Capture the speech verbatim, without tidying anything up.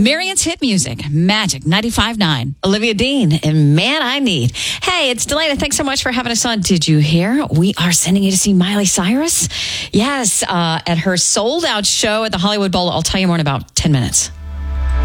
Marion's hit music, Magic ninety-five point nine. Olivia Dean and Man I Need. Hey, it's Delana. Thanks so much for having us on. Did you hear? We are sending you to see Miley Cyrus. Yes, uh, at her sold out show at the Hollywood Bowl. I'll tell you more in about ten minutes.